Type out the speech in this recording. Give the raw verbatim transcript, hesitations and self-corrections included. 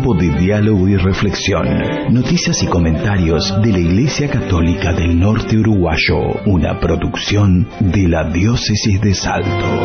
tiempo de diálogo y reflexión, noticias y comentarios de la Iglesia Católica del Norte Uruguayo, una producción de la Diócesis de Salto.